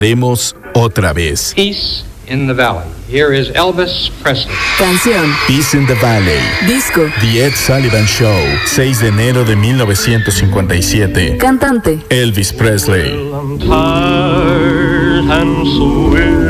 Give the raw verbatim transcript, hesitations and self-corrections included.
Haremos otra vez. Peace in the Valley. Here is Elvis Presley. Canción. Peace in the Valley. Disco. The Ed Sullivan Show. seis de enero de mil novecientos cincuenta y siete. Cantante. Elvis Presley. I'm tired and so weary.